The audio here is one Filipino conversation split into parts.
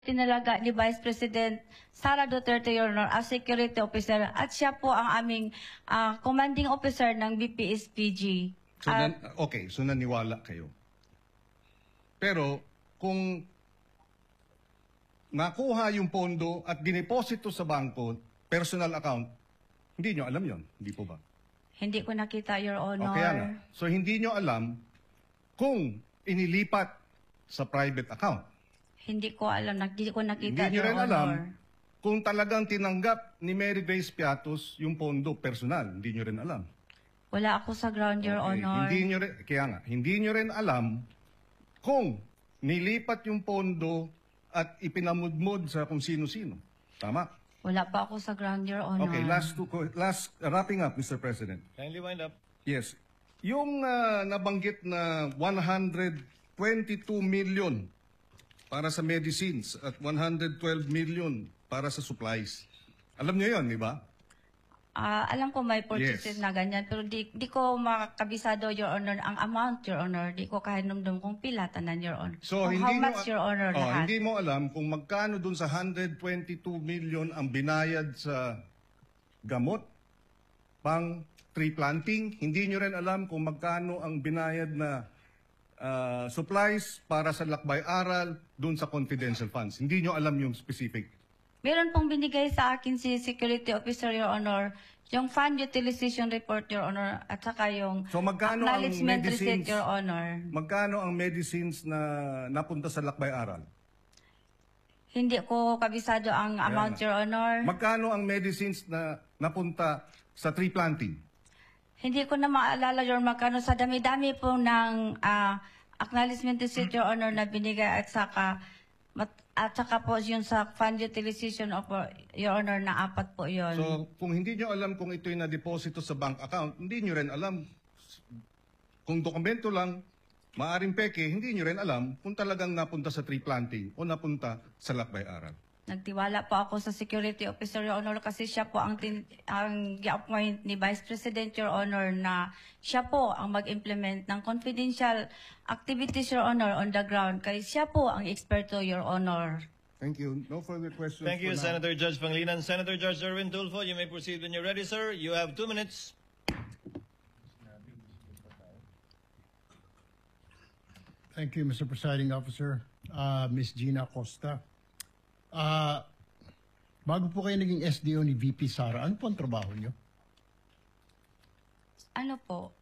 tinalaga ni Vice President Sara Duterte, Your Honor, as security officer, at siya po ang aming commanding officer ng BPSPG. So, okay, so naniwala kayo. Pero kung nakuha yung pondo at dineposito sa bangko, personal account, hindi nyo alam yon, hindi po ba? Hindi ko nakita, Your Honor. Okay, Ana. So hindi nyo alam kung inilipat sa private account. Hindi ko alam, hindi ko nakita, Hindi nyo Your rin Honor. alam kung talagang tinanggap ni Mary Grace Piatos yung pondo personal. Hindi nyo rin alam. Wala ako sa ground, Your Okay, Honor. Hindi nyo rin, kaya nga, hindi nyo rin alam kung nilipat yung pondo at ipinamudmod sa kung sino-sino. Tama? Wala pa ako sa ground, Your Honor. Okay, last wrapping up, Mr. President. Kindly wind up. Yes. Yung nabanggit na 122 million para sa medicines at 112 million para sa supplies. Alam niyo yon, di ba? Alam ko may purchases Yes. na ganyan, pero di ko makabisado, Your Honor, ang amount, Your Honor. Di ko kahinumdum kung pila tanan, Your Honor. So, kung hindi how much, Your Honor, lahat. hindi mo alam kung magkano dun sa 122 million ang binayad sa gamot, pang tree planting. Hindi nyo rin alam kung magkano ang binayad na supplies para sa lakbay-aral dun sa confidential funds. Hindi nyo alam yung specific. Meron pong binigay sa akin si Security Officer, Your Honor, yung fund utilization report, Your Honor, at saka yung So, magkano ang acknowledgement receipt, medicines? Your Honor. Magkano ang medicines na napunta sa lakbay-aral? Hindi ko kabisado ang amount, nga. Your Honor. Magkano ang medicines na napunta sa tree planting? Hindi ko na maalala, Your Honor, sa dami-dami po ng acknowledgement receipt, Your Honor, na binigay at saka po yun sa fund utilization of Your Honor na 4 po yun. So, kung hindi nyo alam kung ito'y na-deposito sa bank account, hindi nyo rin alam. Kung dokumento lang, maaring peke, hindi nyo rin alam kung talagang napunta sa tree planting o napunta sa lakbay-aral. Nagtiwala po ako sa Security Officer, Your Honor, kasi siya po ang gi-appoint ni Vice President, Your Honor, na siya po ang mag-implement ng confidential activities, Your Honor, on the ground. Kaya siya po ang eksperto, Your Honor. Thank you. No further questions. Thank you, for now. Senator Judge Panglinan. Senator Judge Erwin Tulfo, you may proceed when you're ready, sir. You have 2 minutes. Thank you, Mr. Presiding Officer. Ms. Gina Costa. Bago po kayo naging SDO ni VP Sara, ano po ang trabaho niyo? Ano po,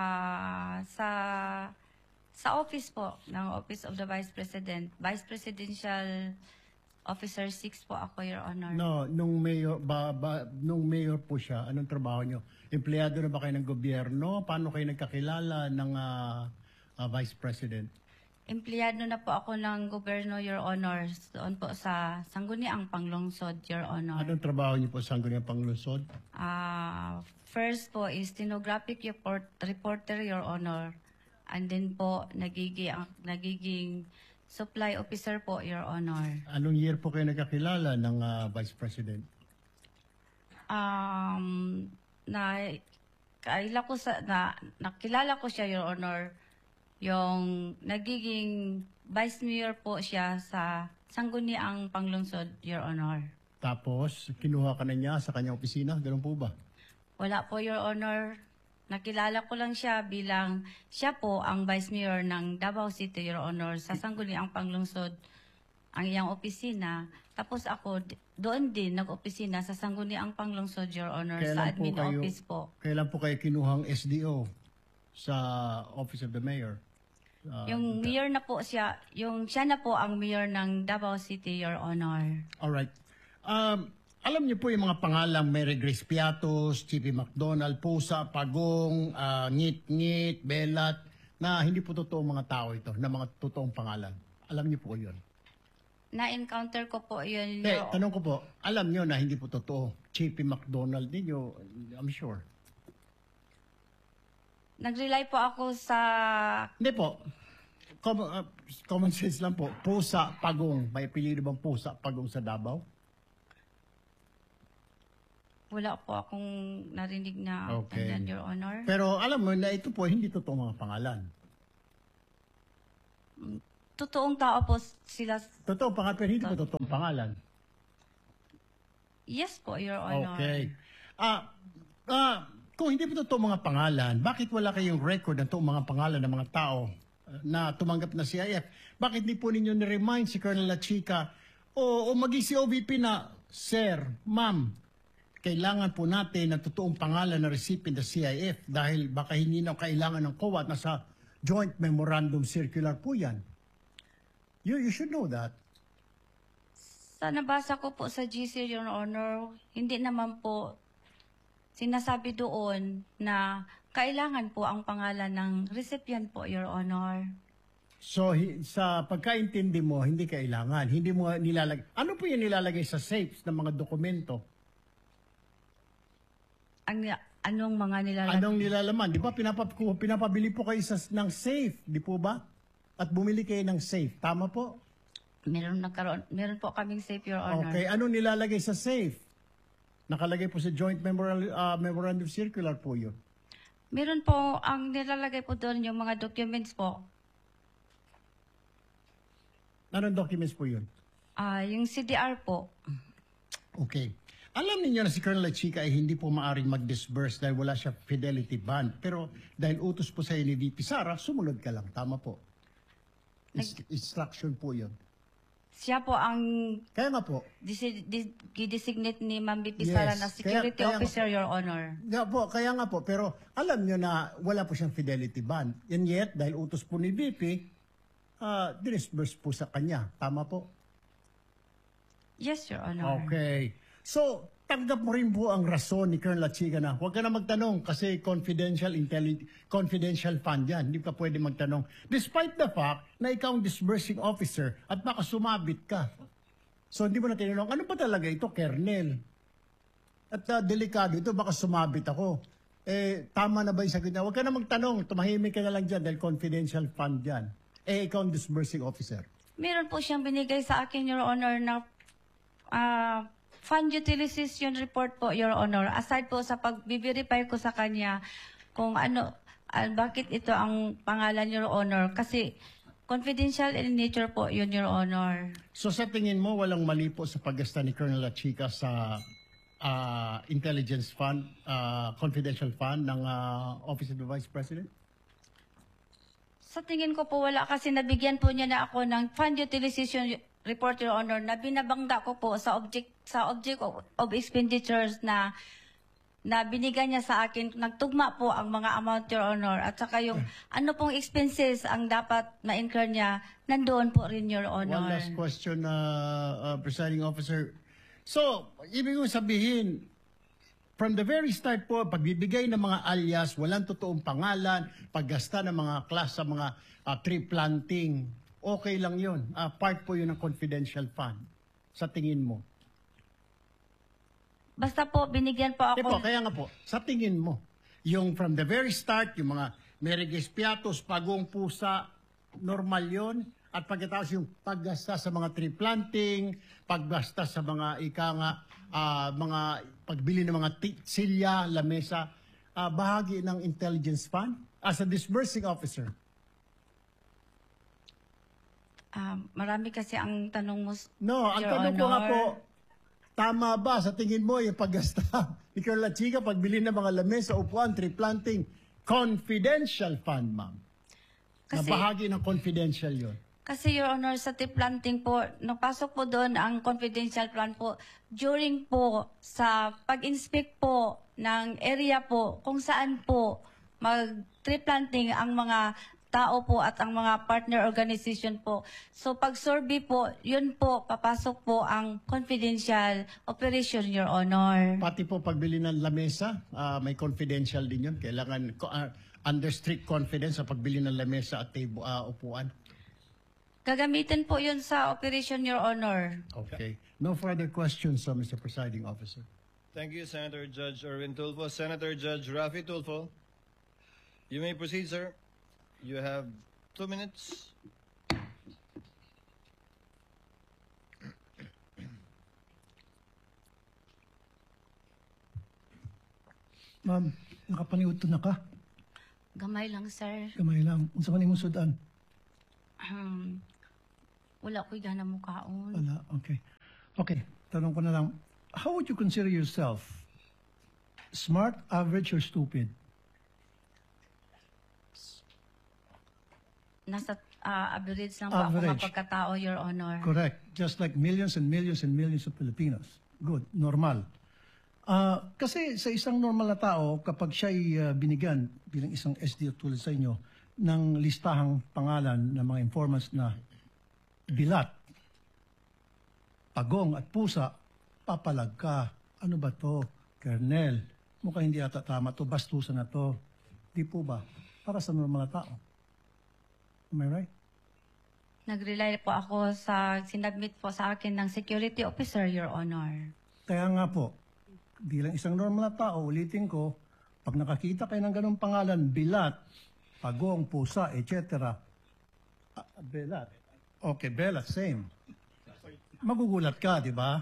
sa office po, ng Office of the Vice President, Vice Presidential Officer 6 po ako, Your Honor. No, nung mayor po siya, anong trabaho niyo? Empleyado na ba kayo ng gobyerno? Paano kayo nagkakilala ng Vice President? Empleyado na po ako ng gobyerno, Your Honor, doon po sa Sangguniang Panglungsod, Your Honor. Anong trabaho niyo po sa Sangguniang Panglungsod? First po is stenographic reporter, Your Honor. And then po, nagiging supply officer po, Your Honor. Anong year po kayo nagkakilala ng Vice President? Nakilala ko siya, Your Honor, yung nagiging Vice Mayor po siya sa Sangguniang Panglungsod, Your Honor. Tapos, kinuha ka na niya sa kanyang opisina? Ganun po ba? Wala po, Your Honor. Nakilala ko lang siya bilang siya po ang Vice Mayor ng Davao City, Your Honor, sa Sangguniang Panglungsod, ang iyang opisina. Tapos ako, doon din nag-opisina sa Sangguniang Panglungsod, Your Honor, sa admin office po. Kailan po kayo kinuhang SDO sa Office of the Mayor? Yung mayor na po siya, siya na po ang mayor ng Davao City, Your Honor. Alright. Alam niyo po yung mga pangalang Mary Grace Piatos, Chippy McDonald, Pusa, Pagong, Ngit-Ngit, Belat, na hindi po totoong mga tao ito, na mga totoong pangalan. Alam niyo po yun. Na-encounter ko po yun. Tanong ko po, alam niyo na hindi po totoo. Chippy McDonald ninyo, I'm sure. Nag-rely po ako sa... Hindi po. Common sense lang po. Pusa, Pagong. May apelido bang Pusa, Pagong sa Davao? Wala po akong narinig na Okay. ganyan, Your Honor. Pero alam mo na ito po, hindi totoo mga pangalan. totoong tao po sila. Totoo pangalan, pero hindi po totoong pangalan. Yes po, Your Honor. Okay. Kung hindi po totoo mga pangalan, bakit wala kayong record ng totoong mga pangalan ng mga tao na tumanggap na CIF? Bakit hindi po ninyo ni-remind si Colonel La Chica o maging si OVP na, Sir, Ma'am, kailangan po natin ng totoong pangalan na recipient ng CIF dahil baka hindi na kailangan ng COA at nasa Joint Memorandum Circular po yan. You should know that. Sa nabasa ko po sa GC, Your Honor, hindi naman po sinasabi doon na kailangan po ang pangalan ng recipient po, Your Honor. So, sa pagkaintindi mo, hindi kailangan. Hindi mo nilalagay. Ano po yung nilalagay sa safes ng mga dokumento? Anong mga nilalagay? Anong nilalaman? Di ba pinapabili po kayo ng safe, di po ba? At bumili kayo ng safe. Tama po? Meron po kaming safe, Your Honor. Okay. Anong nilalagay sa safe? Nakalagay po sa Joint Memorandum Circular po yun. Meron po, ang nilalagay po doon yung mga documents po. Anong documents po yun? Yung CDR po. Okay. Alam niyo na si Colonel La Chica ay hindi po maaaring mag-disburse dahil wala siya fidelity bond. Pero dahil utos po sa ni VP Sara, sumunod ka lang. Tama po. Instruction po yun. Siya po ang Kaya nga po. designate ni Ma'am BP Yes. Sara na security Kaya- officer, Your Honor. Kaya nga po. Pero alam niyo na wala po siyang fidelity bond. And yet, dahil utos po ni VP, dinisburse po sa kanya. Tama po? Yes, Your Honor. Okay. So, tanggap mo rin po ang rason ni Colonel La Chica na huwag ka na magtanong kasi confidential fund yan. Hindi ka pwede magtanong. Despite the fact na ikaw ang disbursing officer at baka sumabit ka. So, hindi mo na tinanong, ano ba talaga ito, Colonel? At delikado ito, baka sumabit ako. Tama na ba yung sagot niya? Huwag ka na magtanong, tumahimik ka na lang dyan dahil confidential fund yan. Ikaw ang disbursing officer. Meron po siyang binigay sa akin, Your Honor, na fund utilization report po, Your Honor. Aside po sa pag-verify ko sa kanya kung bakit ito ang pangalan, Your Honor. Kasi confidential in nature po yun, Your Honor. So sa tingin mo, walang mali po sa paggasta ni Colonel La Chica sa intelligence fund, confidential fund ng Office of the Vice President? Sa tingin ko po wala kasi nabigyan po niya na ako ng fund utilization report, Your Honor, na binabangga ko po sa object of expenditures na binigay niya sa akin. Nagtugma po ang mga amount, Your Honor, at saka yung ano pong expenses ang dapat ma-incur niya, nandoon po rin, Your Honor. One last question, Presiding Officer. So, ibig kong sabihin, from the very start po, pagbibigay ng mga alias, walang totoong pangalan, paggasta ng mga class sa mga tree planting, okay lang yun. Part po yun ng confidential fund. Sa tingin mo? Basta po, binigyan po ako. Kaya nga po, sa tingin mo, yung from the very start, yung mga Mereges Piatos, Pagong Pusa, normal yun. At pagkatapos yung paggasta sa mga tree planting, paggasta sa mga mga pagbili ng mga silya, lamesa, bahagi ng intelligence fund as a disbursing officer. Marami kasi ang tanong mo, No, ang Your tanong ko nga Honor. po, tama ba sa tingin mo yung paggasta ni Colonel La Chica, pagbili ng mga lamesa, upuan, tree planting, confidential fund, ma'am? Na Kasi- bahagi ng confidential yon. Kasi, Your Honor, sa tree planting po, napasok po doon ang confidential plan po during po sa pag-inspect po ng area po kung saan po mag-tree planting ang mga tao po at ang mga partner organization po. So, pag-survey po, yun po, papasok po ang confidential operation, Your Honor. Pati po pagbili ng lamesa, may confidential din yun. Kailangan under strict confidence sa pagbili ng lamesa at upuan. Gagamitin po yun sa operation, Your Honor. Okay. No further questions, Mr. Presiding Officer. Thank you, Senator Judge Erwin Tulfo. Senator Judge Rafi Tulfo, you may proceed, sir. You have 2 minutes. Ma'am, nakapaniudto na ka. Gamay lang, sir. Gamay lang. Unsa man imong sudan? Wala ko'y gana mo kaon. Wala, okay. Okay, tanong ko na lang. How would you consider yourself? Smart, average, or stupid? Nasa average lang po ako Average. mapagkatao, Your Honor. Correct. Just like millions and millions and millions of Filipinos. Good. Normal. Kasi sa isang normal na tao, kapag siya'y binigyan bilang isang SDO tulad sa inyo, ng listahang pangalan ng mga informants na bilat, pagong at pusa, papalag ka. Ano ba to? Kernel. Mukhang hindi ata tama to. Bastusan na to. Di po ba? Para sa normal na tao. Am I right? Nag-rely po ako sa sinabmit po sa akin ng security officer, Your Honor. Kaya nga po, bilang isang normal na tao, ulitin ko, pag nakakita kayo ng ganong pangalan, bilat, pagong, pusa, etc. Belat. Okay, belat, same. Magugulat ka, di ba?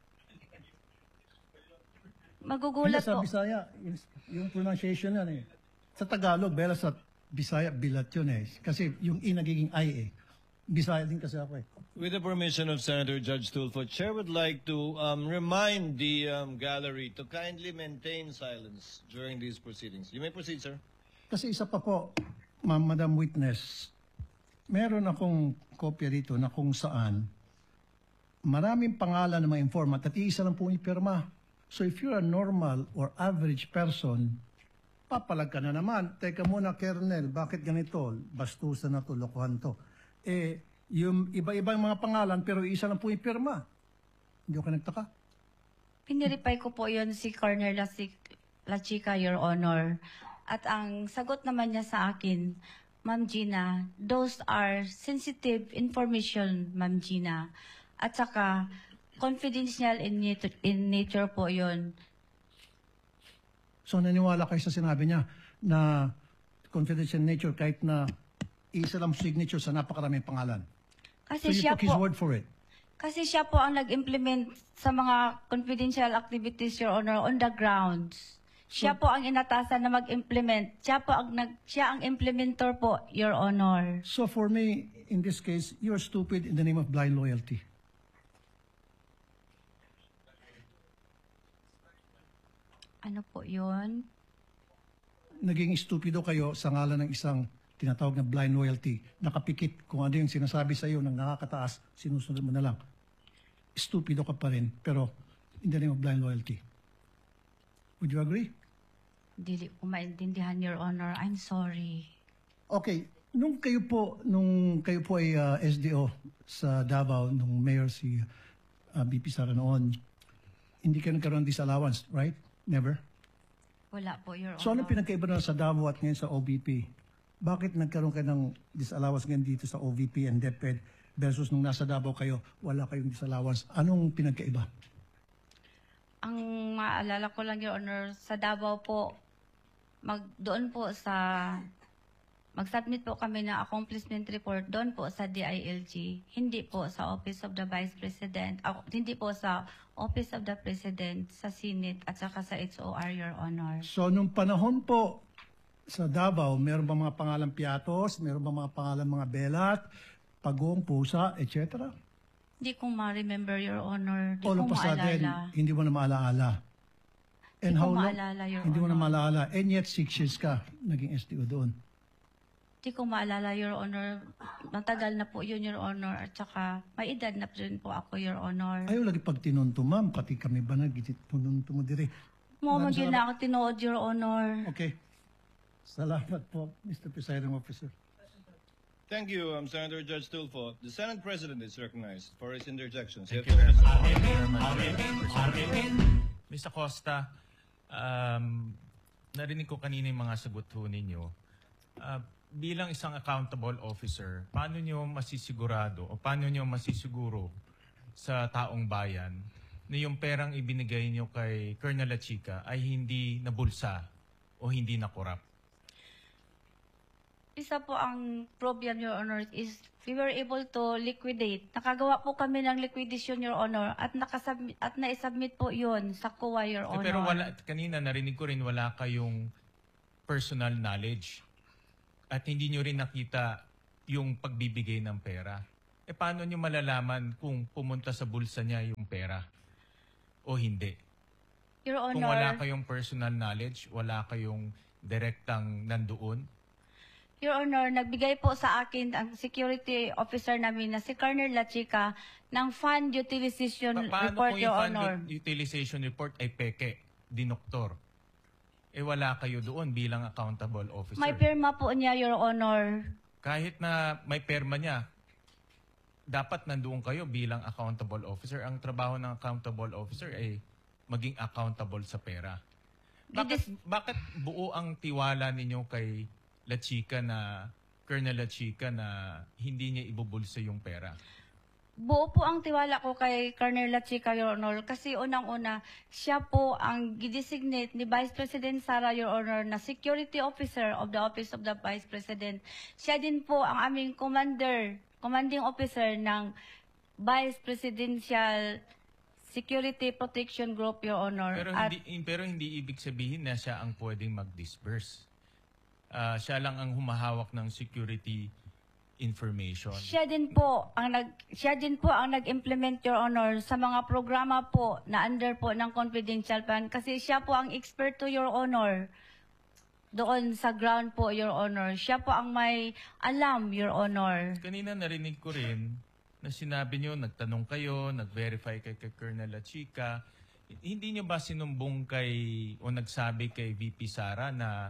Magugulat Hindi, sa po. Bisaya, yung pronunciation yan eh. Sa Tagalog, belat, sa Bisaya, bilat yun eh. Kasi yung I nagiging I eh. Bisaya din kasi ako eh. With the permission of Senator Judge Tulfo, Chair would like to remind the gallery to kindly maintain silence during these proceedings. You may proceed, sir. Kasi isa pa po, Madam Witness, meron akong kopya dito na kung saan maraming pangalan ng mga informant at iisa lang po ipirma. So if you're a normal or average person, papalag ka na naman. Teka muna, Kernel, bakit ganito? Bastusan na to, lokohan to. Eh, yung iba-ibang mga pangalan pero isa lang po ipirma. Hindi ako nagtaka. Piniripay ko po yun si Corner La Chica, Your Honor. At ang sagot naman niya sa akin, Ma'am Gina, those are sensitive information, Ma'am Gina. At saka, confidential in nature po yun. So naniwala kayo sa sinabi niya na confidential nature kahit na isa lang signature sa napakaraming pangalan. So Kasi you siya took his po, word for it. kasi siya po ang nag-implement sa mga confidential activities, Your Honor, on the grounds. Siya po ang inatasan na mag-implement. Siya ang implementor po, Your Honor. So for me, in this case, you're stupid in the name of blind loyalty. Ano po yun? Naging stupido kayo sa ngalan ng isang tinatawag na blind loyalty. Nakapikit kung ano yung sinasabi sa iyo ng nakakataas, sinusunod mo na lang. Stupido ka pa rin, pero in the name of blind loyalty. Would you agree? Dili ko maintindihan, Your Honor. I'm sorry. Okay, nung kayo po ay SDO sa Davao, nung mayor si BP Sara noon, hindi kayo nagkaroon ng disallowance, right? Never? Wala po, Your So ano Honor. pinagkaiba na sa Davao at ngayon sa OVP? Bakit nagkaroon kayo ng disallowance ngayon dito sa OVP and DepEd versus nung nasa Davao kayo, wala kayong disallowance? Anong pinagkaiba? Ang maalala ko lang, Your Honor, sa Davao po, doon po mag-submit po kami ng accomplishment report doon po sa DILG, hindi po sa Office of the Vice President, hindi po sa Office of the President, sa Senate at saka sa HOR, Your Honor. So nung panahon po sa Davao, meron ba mga pangalan Piatos? Meron ba mga pangalan mga Belat, Pagong, Pusa, etc.? Hindi ko ma-remember, Your Honor. Hindi All ko of a sudden, maalala. hindi mo na maalaala. And Hindi ko how long? maalala, Your Hindi mo na Honor. maalaala. And yet 6 years ka naging SDO doon. Hindi ko maalala, Your Honor. Matagal na po yun, Your Honor. At saka, may edad na rin po ako, Your Honor. Ayaw lagi pag tinunto, ma'am. Pati kami ba nagtinunto mo dire? Mo Maraming yun na ako tinuod, Your Honor. Okay. Salamat po, Mr. Presiding Officer. Thank you, Senator Judge Tulfo. The Senate President is recognized for his interjections. Thank You you have 2 very minutes. much. Ms. Acosta, narinig ko kanina yung mga sagot ho ninyo. Bilang isang accountable officer, paano nyo masisigurado o paano nyo masisiguro sa taong bayan na yung perang ibinigay nyo kay Colonel La Chica ay hindi nabulsa o hindi nakorap? Isa po ang problem, Your Honor, is we were able to liquidate. Nakagawa po kami ng liquidation, Your Honor, at na-submit po yun sa COA, Your Honor. Pero kanina narinig ko rin wala kayong personal knowledge at hindi nyo rin nakita yung pagbibigay ng pera. paano nyo malalaman kung pumunta sa bulsa niya yung pera o hindi? Your Kung wala Honor, kayong personal knowledge, wala kayong direktang nandoon, Your Honor, nagbigay po sa akin ang security officer namin na si Colonel La Chica ng fund utilization paano report, kung Your yung fund Honor. utilization report ay peke, dinoktor? Wala kayo doon bilang accountable officer. May pirma po niya, Your Honor. Kahit na may perma niya, dapat nandoon kayo bilang accountable officer. Ang trabaho ng accountable officer ay maging accountable sa pera. Bakit buo ang tiwala ninyo kay La Chica na, Colonel La Chica na hindi niya ibubulsa yung pera? Buo po ang tiwala ko kay Colonel La Chica, Your Honor, kasi unang-una, siya po ang gidesignate ni Vice President Sara, Your Honor, na Security Officer of the Office of the Vice President. Siya din po ang aming commanding officer ng Vice Presidential Security Protection Group, Your Honor. Pero hindi ibig sabihin na siya ang pwedeng mag-disburse. Siya lang ang humahawak ng security information. Siya din po ang nag-implement, Your Honor, sa mga programa po na under po ng confidential fund kasi siya po ang expert to, Your Honor. Doon sa ground po, Your Honor. Siya po ang may alam, Your Honor. Kanina narinig ko rin na sinabi nyo, nagtanong kayo, nag-verify kay Colonel La Chica. Hindi nyo ba sinumbong o nagsabi kay VP Sara na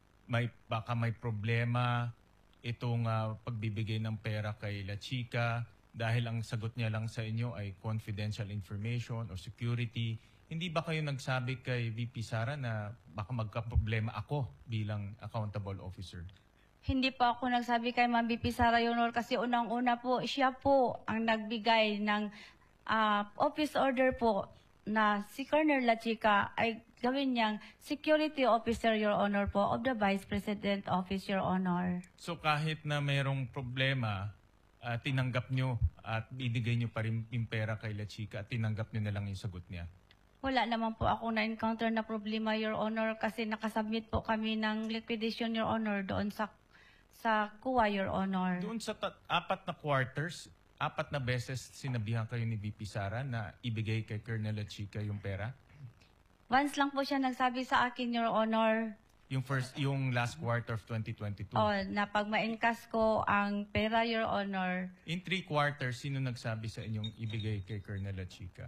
baka may problema itong pagbibigay ng pera kay La Chica dahil ang sagot niya lang sa inyo ay confidential information o security? Hindi ba kayo nagsabi kay VP Sara na baka magka-problema ako bilang accountable officer? Hindi po ako nagsabi kay Ma'am VP Sara, Your Honor, kasi unang-una po, siya po ang nagbigay ng office order po na si Colonel La Chica ay gawin niyang security officer, Your Honor, po of the Vice President Office, Your Honor. So kahit na mayroong problema, tinanggap nyo at binigay nyo pa rin yung pera kay La Chica at tinanggap nyo na lang yung sagot niya? Wala naman po ako na-encounter na problema, Your Honor, kasi nakasubmit po kami ng liquidation, Your Honor, doon sa kuwa, Your Honor. Doon sa 4 na quarters, 4 na beses sinabihan kayo ni VP Sara na ibigay kay Colonel La Chica yung pera? Once lang po siya nagsabi sa akin, Your Honor. Yung last quarter of 2022? Na pag ma-encash ko ang pera, Your Honor. In 3 quarters, sino nagsabi sa inyong ibigay kay Colonel La Chica?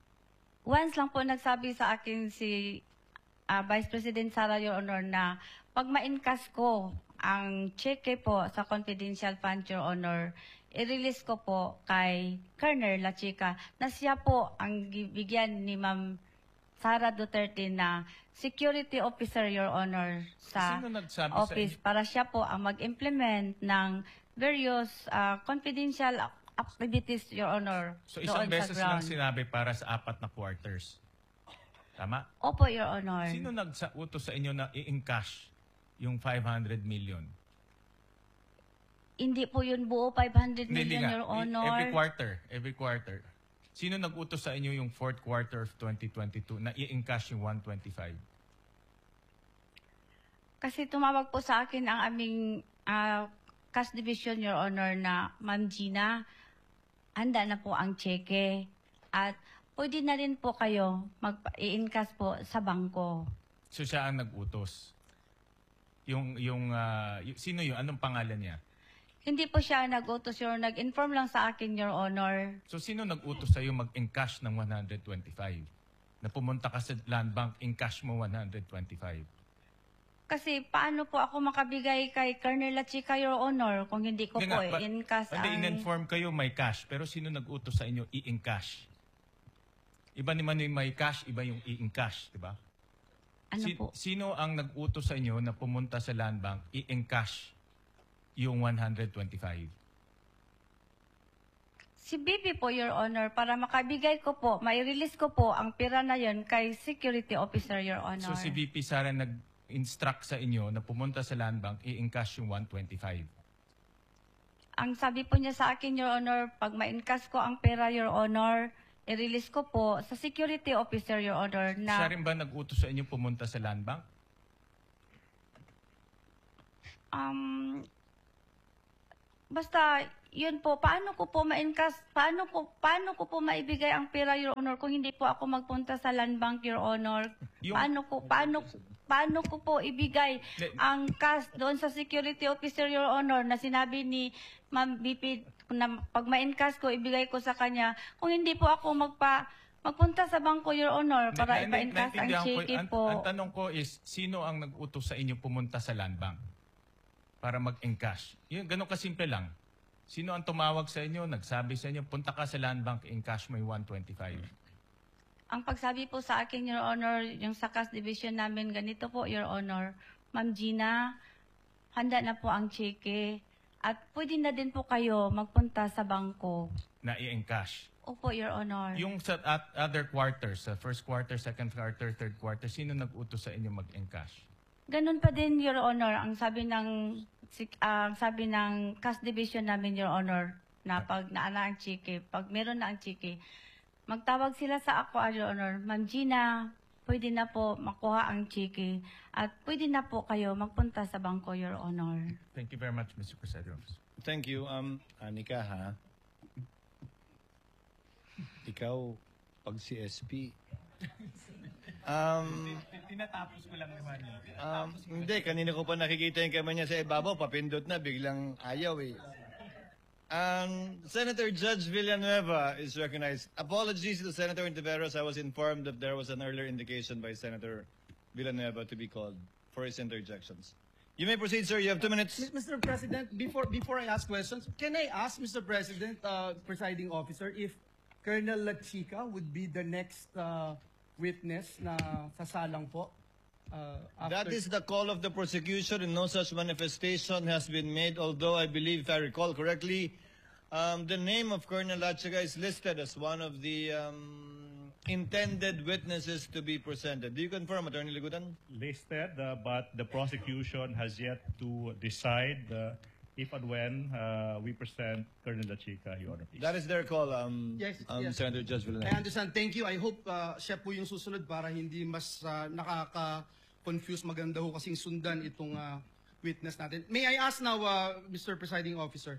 Once lang po nagsabi sa akin si Vice President Sara, Your Honor, na pag ma-encash ko ang cheque po sa confidential fund, Your Honor, i-release ko po kay Colonel La Chica na siya po ang bigyan ni Ma'am Sara Duterte na security officer, Your Honor, sa Sino nagsabi office para siya po ang mag-implement ng various confidential activities, Your Honor. So isang doon sa beses lang ground. sinabi para sa 4 na quarters? Tama? Opo, Your Honor. Sino nag-utos sa inyo na i-encash yung 500 million? Hindi po yun buo 500 Hindi million, nga. Your Honor. Every quarter. Sino nag-utos sa inyo yung 4th quarter of 2022 na i-encash yung 125? Kasi tumawag po sa akin ang aming cash division, Your Honor, na Ma'am Gina, handa na po ang cheque. At pwede na rin po kayo mag-i-encash po sa bangko. So siya ang nag-utos. Sino yun? Anong pangalan niya? Hindi po siya nag-utos, Your Honor. Nag-inform lang sa akin, Your Honor. So sino nag-utos sa'yo mag-encash ng 125? Na pumunta ka sa land bank, encash mo 125? Kasi paano po ako makabigay kay Colonel La Chica, Your Honor, kung hindi ko po i-encash Hindi, ang... in-inform kayo may cash, pero sino nag-utos sa inyo i-encash? Iba naman yung may cash, iba yung i-encash, di ba? Ano po? Sino ang nag-utos sa inyo na pumunta sa land bank, i-encash yung 125? Si BP po, Your Honor, para makabigay ko po, mai-release ko po ang pera na yon kay Security Officer, Your Honor. So si VP Sara nag-instruct sa inyo na pumunta sa land bank, i-encash yung 125? Ang sabi po niya sa akin, Your Honor, pag ma-encash ko ang pera, Your Honor, i-release ko po sa Security Officer, Your Honor, na... Siya rin ba nag-utos sa inyo pumunta sa land bank? Basta, yun po, paano ko po paano ko po maibigay ang pera, Your Honor, kung hindi po ako magpunta sa land bank, Your Honor? Yung- Paano ko po ibigay ang cash doon sa security officer, Your Honor, na sinabi ni Ma'am BP na pag ma-encash ko, ibigay ko sa kanya. Kung hindi po ako magpunta sa bangko, Your Honor, para ipa-encash ang Naintindihan ko, cheque po. ang tanong ko is, sino ang nag-utos sa inyo pumunta sa land bank para mag-encash? Yun, ganun kasimple lang. Sino ang tumawag sa inyo, nagsabi sa inyo, punta ka sa land bank, encash mo yung 125? Ang pagsabi po sa akin, Your Honor, yung sa cash division namin, ganito po, Your Honor, Ma'am Gina, handa na po ang cheque. At pwede na din po kayo magpunta sa bangko. Na i-encash. Opo, Your Honor. Yung sa other quarters, sa first quarter, second quarter, third quarter, sino nag-utos sa inyo mag-encash? Ganun pa din, Your Honor, ang sabi ng cash division namin, Your Honor, na pag naana ang cheque, pag meron na ang cheque, magtawag sila sa ako, Your Honor, Ma'am Gina, pwede na po makuha ang cheque at pwede na po kayo magpunta sa bangko, Your Honor. Thank you very much, Mr. Presiding Officer. Thank you. Anika, ha? Ikaw, pag CSP. Tinatapos ko lang naman. Hindi, kanina ko pa nakikita yung kamay niya sa ibabaw, papindot na, biglang ayaw eh. Senator Judge Villanueva is recognized. Apologies to Senator Intiveros. I was informed that there was an earlier indication by Senator Villanueva to be called for his interjections. You may proceed, sir. You have 2 minutes. Mr. President, before I ask questions, can I ask Mr. President, presiding officer, if Colonel La Chica would be the next witness na sasalang po? That is the call of the prosecution, and no such manifestation has been made, although I believe, if I recall correctly, the name of Colonel Lachiga is listed as one of the intended witnesses to be presented. Do you confirm, Attorney Ligudan? Listed, but the prosecution has yet to decide if and when we present Colonel La Chica, Your Honor, please. That is their call, Yes. Senator Judge I Villanueva. understand. Thank you. I hope siya po yung susunod para hindi mas nakaka-confuse. Maganda ho kasing sundan itong witness natin. May I ask now, Mr. Presiding Officer?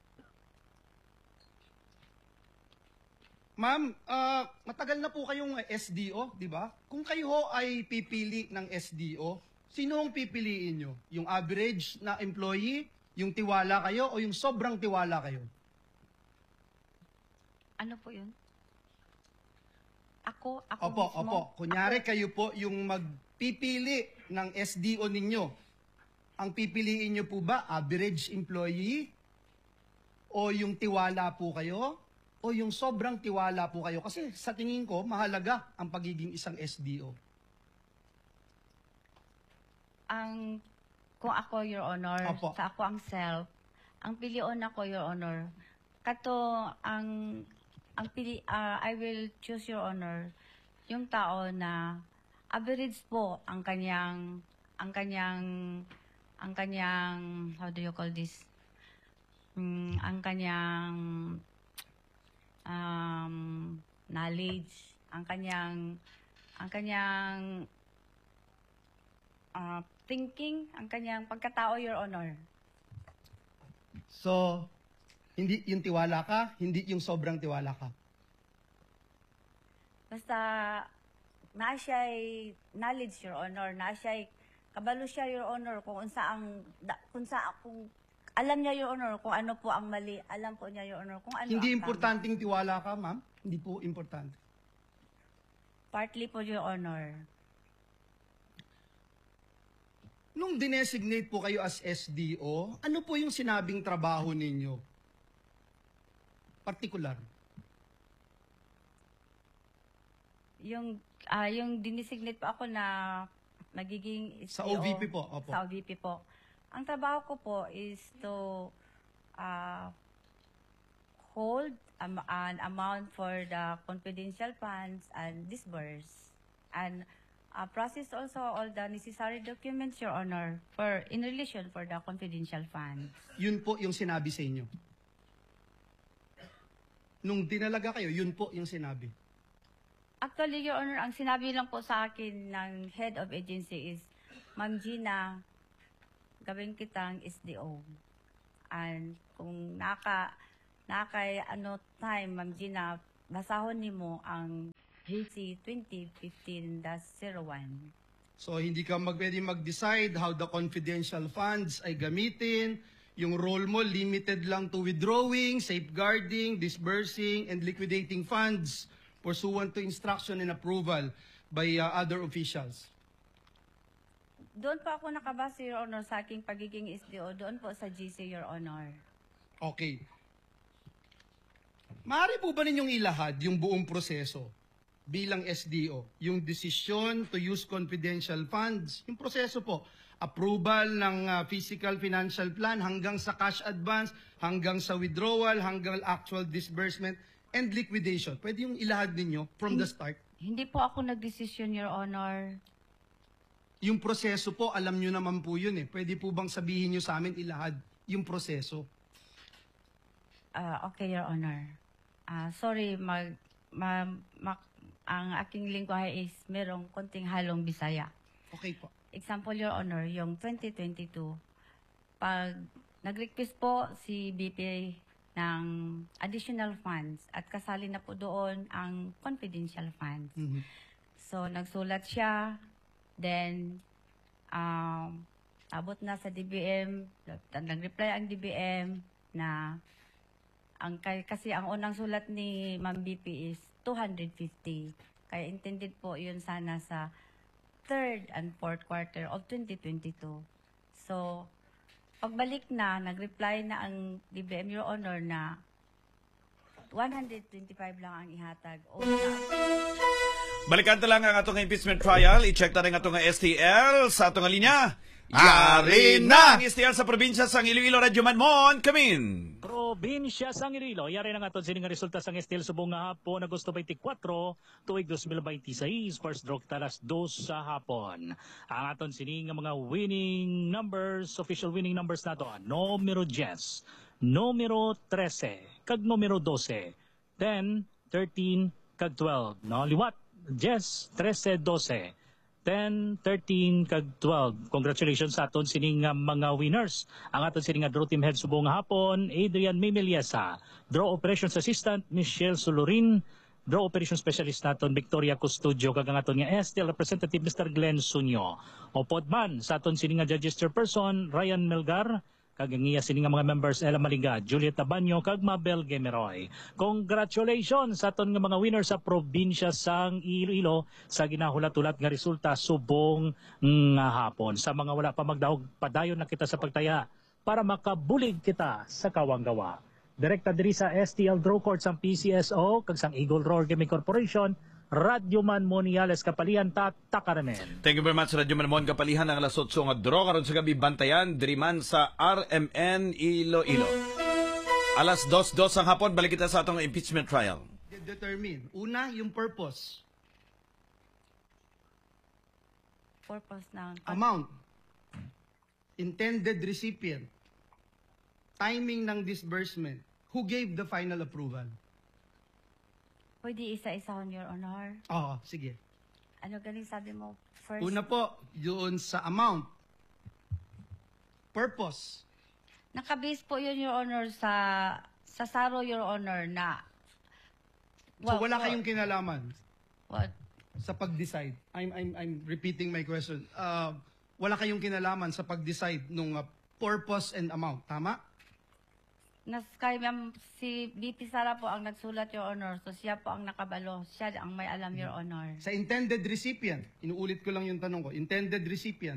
Ma'am, matagal na po kayong SDO, di ba? Kung kayo ho ay pipili ng SDO, sino ang pipiliin nyo? Yung average na employee, yung tiwala kayo, o yung sobrang tiwala kayo? Ano po yun? Ako Opo, mismo? opo. Kunyari kayo po yung magpipili ng SDO ninyo. Ang pipiliin nyo po ba, average employee? O yung tiwala po kayo? O yung sobrang tiwala po kayo? Kasi sa tingin ko, mahalaga ang pagiging isang SDO. Kung ako, Your Honor, Opo. sa ako ang self, ang pilion ako, Your Honor, kato I will choose, Your Honor, yung tao na average po ang kanyang how do you call this? Ang kanyang knowledge, ang kanyang thinking, ang kanyang pagkatao, Your Honor. So, hindi yung tiwala ka, hindi yung sobrang tiwala ka. Basta, naa siya'y knowledge, Your Honor, naa siya'y kabalo siya, Your Honor, kung alam niya, Your Honor, kung ano po ang mali, alam po niya, Your Honor, kung ano Hindi ang importanteng tiwala ka, ma'am. Hindi po importante. tama. Partly po, Your Honor. Nung dinesignate po kayo as SDO, ano po yung sinabing trabaho ninyo? Particular. Yung dinesignate po ako na magiging Sa SPO, OVP po, opo. Sa OVP po. Ang trabaho ko po is to hold an amount for the confidential funds and disburse. And process also all the necessary documents, Your Honor, in relation for the confidential funds. Yun po yung sinabi sa inyo. Nung dinalaga kayo, yun po yung sinabi. Actually, Your Honor, ang sinabi lang po sa akin ng head of agency is, Ma'am Gina, gawin kitang SDO. And kung time, Ma'am Gina, basahon nimo ang GC 2015-01. So hindi ka pwede mag-decide how the confidential funds ay gamitin. Yung role mo limited lang to withdrawing, safeguarding, disbursing, and liquidating funds pursuant to instruction and approval by other officials. Doon po ako nakabase, Your Honor, sa aking pagiging SDO. Doon po sa GC, Your Honor. Okay. Maaari po ba ninyong ilahad yung buong proseso bilang SDO? Yung decision to use confidential funds, yung proseso po, approval ng physical financial plan hanggang sa cash advance, hanggang sa withdrawal, hanggang actual disbursement and liquidation. Pwede yung ilahad ninyo from the start? Hindi po ako nagdesisyon, Your Honor. Yung proseso po, alam nyo naman po yun eh. Pwede po bang sabihin nyo sa amin ilahad yung proseso? Okay, Your Honor. Sorry, ang aking lingwahe is merong konting halong Bisaya. Okay po. Example, Your Honor, yung 2022, pag nag-request po si BP ng additional funds at kasali na po doon ang confidential funds. Mhm. So, nagsulat siya, then, abot na sa DBM, nag-reply ang DBM na, kasi ang unang sulat ni Ma'am BP is 250. Kaya intended po yun sana sa third and fourth quarter of 2022. So, pagbalik na, nag-reply na ang DBM, Your Honor, na 125 lang ang ihatag. Balikan ta lang ang atong impeachment trial. I-check ta rin atong STL sa atong linya. Yari na! Ang STL sa probinsya sang Iloilo, Radyo Manmon, kamin! Probinsya sang Iloilo, yari na nga ito sining resulta sang STL subong nga hapon, Agosto 24, tuig 2026, first draw talas 2 sa hapon. Ang aton sining nga mga winning numbers, official winning numbers nato, numero 10, numero 13, kag numero 12, 10, 13, kag 12. No, liwat, 10, 13, 12. 10, 13, kag 12. Congratulations sa aton sining mga winners. Ang aton sining draw team head subong hapon, Adrian Mimiliesa. Draw operations assistant, Michelle Sulurin. Draw operations specialist naton, Victoria Custodio. Kag ang aton nga STL representative, Mr. Glenn Sunyo. O podman sa aton sining judges chairperson, Ryan Melgar. Kag ang iya sining mga members, Ella Maliga, Juliet Tabanyo, kag Mabel Gemeroy. Congratulations sa aton nga mga winners sa probinsya sang Iloilo sa ginahulat-ulat nga resulta subong nga hapon. Sa mga wala pa magdahog, padayon na kita sa pagtaya para makabulig kita sa kawanggawa. Direkta diri sa STL Draw Court sang PCSO, kag sang Eagle Roar Gaming Corporation, Radyo Man Moniales Kapalian Takaramen. Thank you very much, Radyo Manmon Kapalihan ang alas 8 nga draw karon sa gabi bantayan diriman sa RMN Iloilo. Alas 2:02 ang hapon, balik kita sa atong impeachment trial. Determine. Una, yung purpose. Purpose ng Amount. Intended recipient. Timing ng disbursement. Who gave the final approval? Pwede isa-isahon, Your Honor. Oo, sige. Ano galing sabi mo? First, Una po, yun sa amount. Purpose. nakabase po yun, Your Honor, sa SARO, Your Honor, na... So wala kayong kinalaman What? sa pag-decide. I'm repeating my question. Wala kayong kinalaman sa pag-decide nung purpose and amount. Tama? Si BP Sara po ang nagsulat, Your Honor. So siya po ang nakabalo. Siya ang may alam, Your Honor. Sa intended recipient, inuulit ko lang yung tanong ko, intended recipient,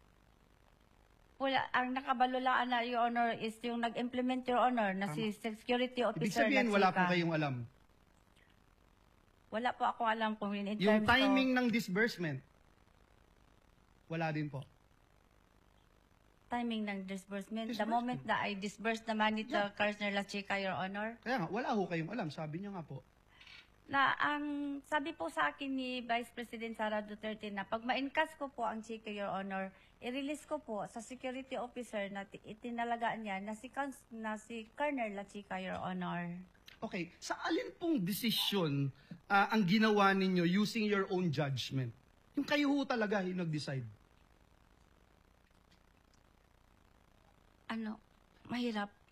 Wala, ang nakabalo lang na, Your Honor, is yung nag-implement, Your Honor, na si security ibig officer sabihin na wala po chika. kayong alam. Wala po ako alam kung in Yung terms timing of ng disbursement, wala din po. timing ng disbursement. The moment na I disburse the money to Karsner La Chica, Your Honor, Kaya nga, wala ho kayong alam. Sabi niya nga po. na ang sabi po sa akin ni Vice President Sara Duterte na pag ma-encash ko po ang Chica, Your Honor, i-release ko po sa security officer na itinalagaan niya na si Colonel La Chica, Your Honor. Okay, sa alin pong desisyon ang ginawa ninyo using your own judgment? Yung kayo ho talaga yung nag-decide. Mahirap.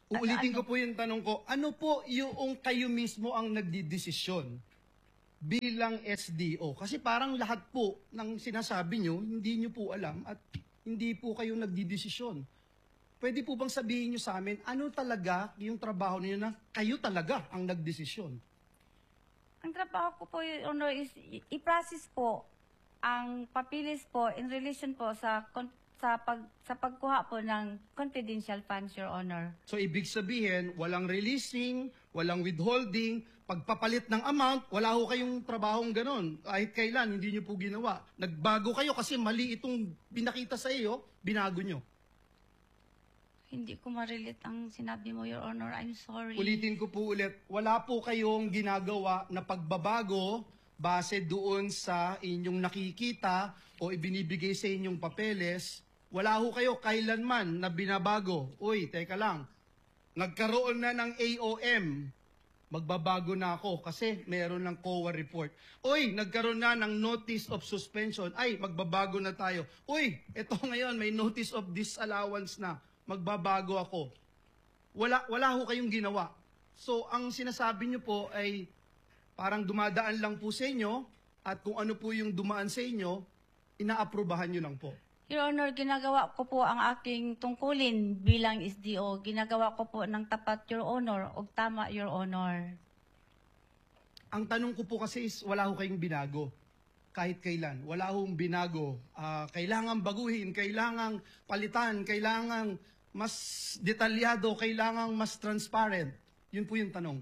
Uulitin ko po yung tanong ko, ano po yung kayo mismo ang nagdidesisyon bilang SDO? Kasi parang lahat po ng sinasabi nyo, hindi nyo po alam at hindi po kayo nagdidesisyon. Pwede po bang sabihin nyo sa amin, ano talaga yung trabaho niyo na kayo talaga ang nagdesisyon? Ang trabaho ko po, Your Honor, is i-process po ang papilis po in relation po sa pagkuha po ng confidential funds, Your Honor. So ibig sabihin, walang releasing, walang withholding, pagpapalit ng amount, wala ho kayong trabahong ganon. Kahit kailan, hindi nyo po ginawa. Nagbago kayo kasi mali itong binakita sa iyo, binago nyo. Hindi ko ma-relate ang sinabi mo, Your Honor. I'm sorry. Ulitin ko po ulit, wala po kayong ginagawa na pagbabago base doon sa inyong nakikita o ibinibigay sa inyong papeles. Wala ho kayo kailanman na binabago. Uy, teka lang, nagkaroon na ng AOM, magbabago na ako kasi meron ng COA report. Uy, nagkaroon na ng notice of suspension, ay, magbabago na tayo. Uy, ito ngayon, may notice of disallowance na, magbabago ako. Wala ho kayong ginawa. So, ang sinasabi nyo po ay parang dumadaan lang po sa inyo at kung ano po yung dumaan sa inyo, inaaprubahan nyo lang po. Your Honor, ginagawa ko po ang aking tungkulin bilang SDO. Ginagawa ko po ng tapat, Your Honor, o tama, Your Honor. Ang tanong ko po kasi is, wala ho kayong binago. Kahit kailan. Wala hong binago. Kailangan baguhin, kailangan palitan, kailangan mas detalyado, kailangan mas transparent. Yun po yung tanong.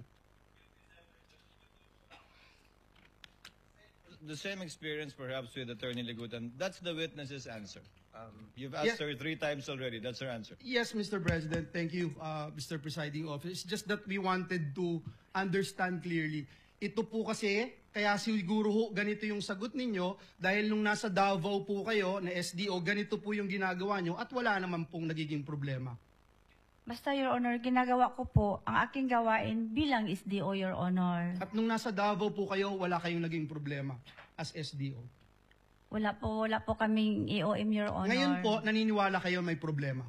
The same experience perhaps with Attorney Ligutan. That's the witness's answer. You've asked her 3 times already. That's her answer. Yes, Mr. President. Thank you, Mr. Presiding Officer. It's just that we wanted to understand clearly. Ito po kasi, kaya siguro ho, ganito yung sagot ninyo, dahil nung nasa Davao po kayo na SDO, ganito po yung ginagawa nyo at wala naman pong nagiging problema. Basta, Your Honor, ginagawa ko po ang aking gawain bilang SDO, Your Honor. At nung nasa Davao po kayo, wala kayong naging problema as SDO. Wala po kaming EOM, Your Honor. Ngayon po, naniniwala kayo may problema.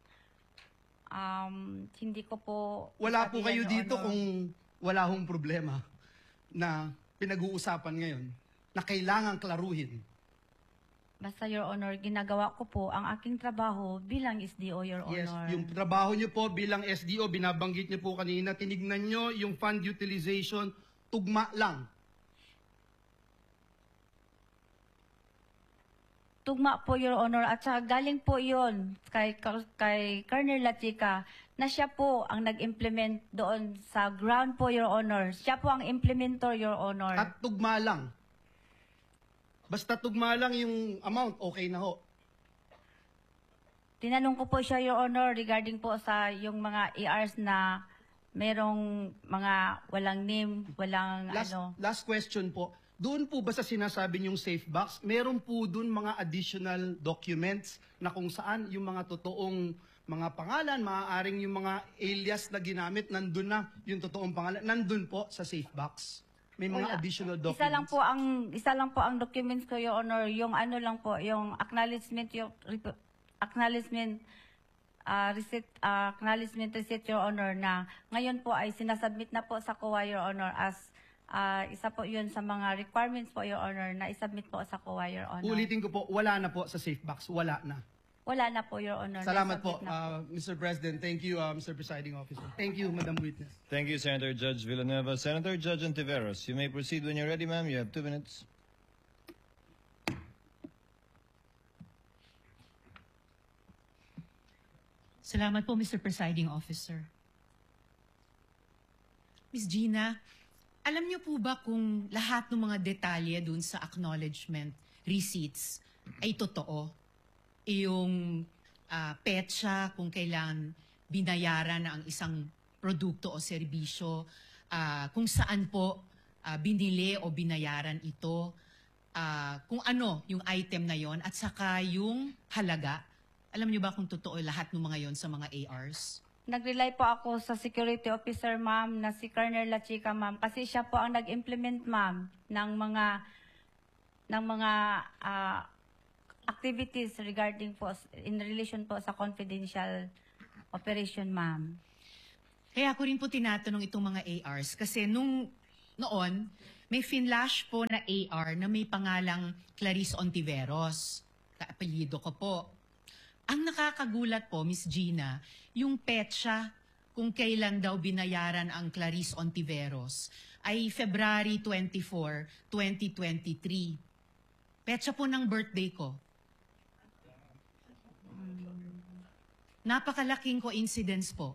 Hindi ko po... Wala po sabihan, kayo Your dito Honor. kung wala hong problema na pinag-uusapan ngayon na kailangang klaruhin. Basta, Your Honor, ginagawa ko po ang aking trabaho bilang SDO, Your Yes, Honor. yung trabaho nyo po bilang SDO, binabanggit nyo po kanina, tinignan nyo yung fund utilization, tugma lang. Tugma po, Your Honor, at saka galing po yon kay Colonel Lachica na siya po ang nag-implement doon sa ground po, Your Honor. Siya po ang implementor, Your Honor. At tugma lang. Basta tugma lang yung amount, okay na ho. Tinanong ko po siya, Your Honor, regarding po sa yung mga ERs na merong mga walang name, walang Last question po. Doon po ba sa sinasabi niyong safe box, meron po doon mga additional documents na kung saan yung mga totoong mga pangalan, maaaring yung mga alias na ginamit, nandun na yung totoong pangalan, nandun po sa safe box. May mga Wala. additional documents. Isa lang po ang documents ko, Your Honor, yung ano lang po, yung acknowledgement receipt, Your Honor, na ngayon po ay sinasubmit na po sa COA, Your Honor, as isa po yun sa mga requirements po, Your Honor, na isubmit po sa COA, Your Honor. Ulitin ko po, wala na po sa safe box. Wala na. Wala na po, Your Honor. Salamat po, Naisubmit na po. Mr. President. Thank you, Mr. Presiding Officer. Thank you, Madam Witness. Thank you, Senator Judge Villanueva. Senator Judge Antiveros, you may proceed when you're ready, ma'am. You have 2 minutes. Salamat po, Mr. Presiding Officer. Ms. Gina, alam niyo po ba kung lahat ng mga detalye dun sa acknowledgement receipts ay totoo? Yung petsa, kung kailan binayaran na ang isang produkto o serbisyo, kung saan po binili o binayaran ito, kung ano yung item na yon at saka yung halaga. Alam niyo ba kung totoo lahat ng mga yon sa mga ARs? Nag-rely po ako sa security officer, ma'am, na si Colonel Lachica, ma'am, kasi siya po ang nag-implement, ma'am, ng mga activities regarding po in relation po sa confidential operation, ma'am. Kaya ako rin po tinatanong itong mga ARs kasi noon, may finlash po na AR na may pangalang Clarice Ontiveros. Kaapelyido ko po. Ang nakakagulat po, Miss Gina, yung petsa kung kailan daw binayaran ang Clarice Ontiveros ay February 24, 2023. Petsa po ng birthday ko. Napakalaking coincidence po.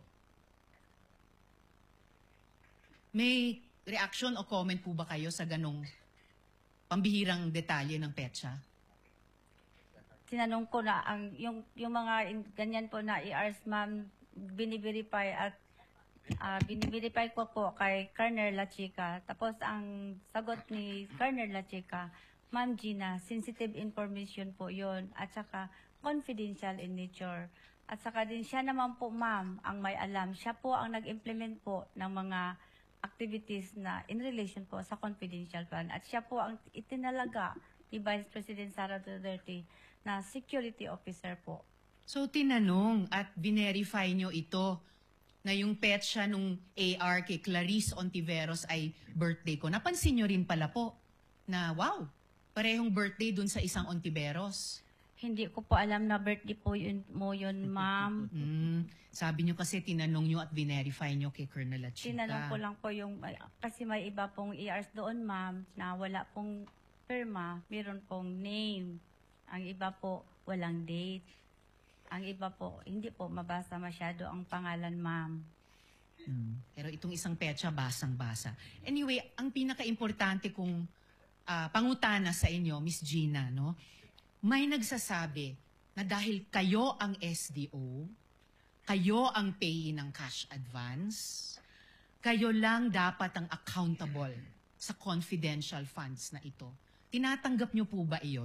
May reaction o comment po ba kayo sa ganong pambihirang detalye ng petsa? Tinanong ko na yung mga ganyan po na ERs, ma'am, biniverify at biniverify ko po kay Colonel La Chica. Tapos ang sagot ni Colonel La Chica, Ma'am Gina, sensitive information po yun at saka confidential in nature. At saka din siya naman po, ma'am, ang may alam. Siya po ang nag-implement po ng mga activities na in relation po sa confidential fund. At siya po ang itinalaga ni Vice President Sara Duterte na security officer po. So tinanong at binerify nyo ito na yung petsa nung AR kay Clarice Ontiveros ay birthday ko. Napansin nyo rin pala po na wow, parehong birthday dun sa isang Ontiveros. Hindi ko po alam na birthday po yun, ma'am. Sabi nyo kasi tinanong nyo at binerify nyo kay Colonel La Chica. Tinanong ko lang po yung, kasi may iba pong ERs doon, ma'am, na wala pong firma, meron pong name. Ang iba po, walang date. Ang iba po, hindi po mabasa masyado ang pangalan, ma'am. Pero itong isang petsa, basang-basa. Anyway, ang pinaka-importante kong pangutana sa inyo, Miss Gina, no? May nagsasabi na dahil kayo ang SDO, kayo ang payee ng cash advance, kayo lang dapat ang accountable sa confidential funds na ito. Tinatanggap niyo po ba iyon?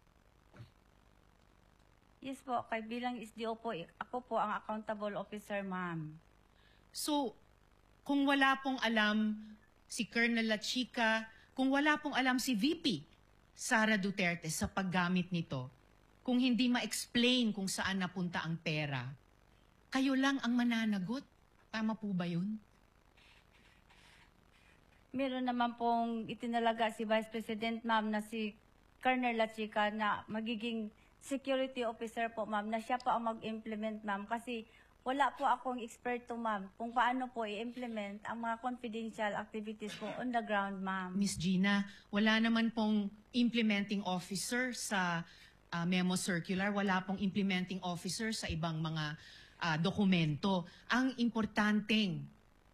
Yes po, kay bilang SDO po, ako po ang accountable officer, ma'am. So, kung wala pong alam si Colonel La Chica, kung wala pong alam si VP Sara Duterte sa paggamit nito, kung hindi ma-explain kung saan napunta ang pera, kayo lang ang mananagot. Tama po ba yun? Meron naman pong itinalaga si Vice President, ma'am, na si Colonel La Chica na magiging security officer po, ma'am, na siya po ang mag-implement, ma'am, kasi wala po akong eksperto, ma'am, kung paano po i-implement ang mga confidential activities po on the ground, ma'am. Miss Gina, wala naman pong implementing officer sa memo circular, wala pong implementing officer sa ibang mga dokumento. Ang importanteng